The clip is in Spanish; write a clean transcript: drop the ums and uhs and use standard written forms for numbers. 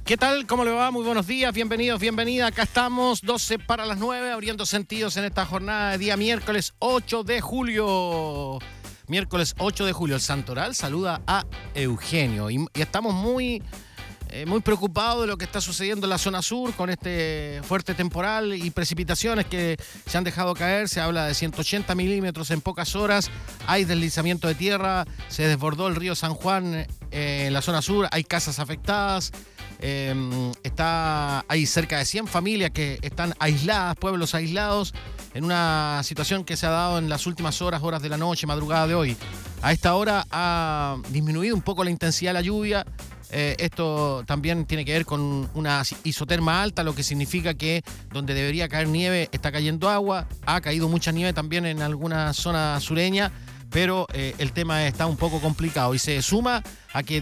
¿Qué tal? ¿Cómo le va? Muy buenos días, bienvenidos, bienvenida. Acá estamos, 12 para las 9, abriendo sentidos en esta jornada de día miércoles 8 de julio. Miércoles 8 de julio, el Santoral saluda a Eugenio y estamos muy preocupados de lo que está sucediendo en la zona sur con este fuerte temporal y precipitaciones que se han dejado caer. Se habla de 180 milímetros en pocas horas. Hay deslizamiento de tierra, se desbordó el río San Juan en la zona sur, hay casas afectadas. Hay cerca de 100 familias que están aisladas, pueblos aislados, en una situación que se ha dado en las últimas horas de la noche, madrugada de hoy. A esta hora ha disminuido un poco la intensidad de la lluvia. Esto también tiene que ver con una isoterma alta, lo que significa que donde debería caer nieve está cayendo agua. Ha caído mucha nieve también en alguna zona sureña, pero el tema está un poco complicado y se suma a que